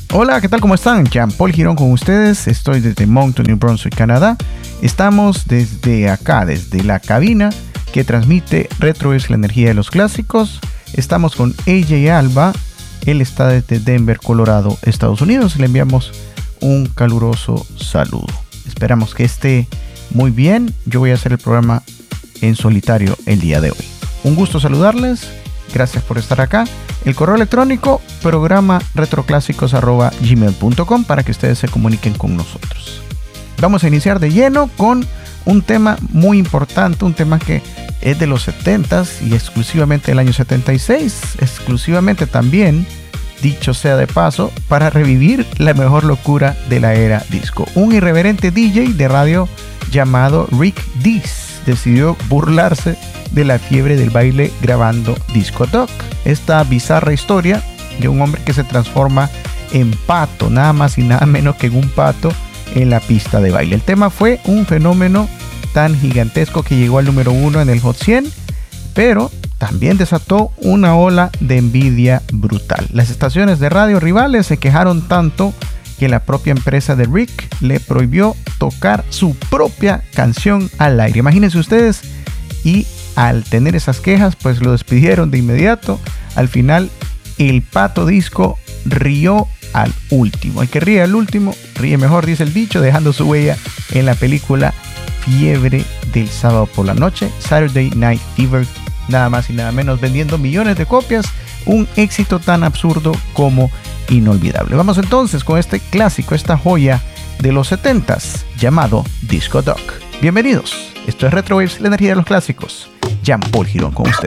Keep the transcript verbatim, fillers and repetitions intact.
Hola, ¿qué tal? ¿Cómo están? Jean-Paul Girón con ustedes. Estoy desde Moncton, New Brunswick, Canadá. Estamos desde acá, desde la cabina que transmite Retrowaves, la energía de los clásicos. Estamos con A J Alba. Él está desde Denver, Colorado, Estados Unidos. Le enviamos un caluroso saludo. Esperamos que esté muy bien. Yo voy a hacer el programa en solitario el día de hoy. Un gusto saludarles. Gracias por estar acá. El correo electrónico programa retroclásicos arroba gmail punto com para que ustedes se comuniquen con nosotros. Vamos a iniciar de lleno con un tema muy importante, un tema que es de los setentas y exclusivamente del año setenta y seis, exclusivamente también, dicho sea de paso, para revivir la mejor locura de la era disco. Un irreverente D J de radio llamado Rick Dees decidió burlarse de la fiebre del baile grabando Disco Duck. Esta bizarra historia de un hombre que se transforma en pato, nada más y nada menos que en un pato en la pista de baile. El tema fue un fenómeno tan gigantesco que llegó al número uno en el Hot cien, pero también desató una ola de envidia brutal. Las estaciones de radio rivales se quejaron tanto que la propia empresa de Rick le prohibió tocar su propia canción al aire. Imagínense ustedes, y al tener esas quejas, pues lo despidieron de inmediato. Al final, el pato disco rió al último. El que ríe al último, ríe mejor, dice el dicho, dejando su huella en la película Fiebre del sábado por la noche, Saturday Night Fever, nada más y nada menos, vendiendo millones de copias. Un éxito tan absurdo como inolvidable. Vamos entonces con este clásico, esta joya de los setentas, llamado Disco Duck. Bienvenidos, esto es Retrowaves, la energía de los clásicos. Jean-Paul Girón con ustedes.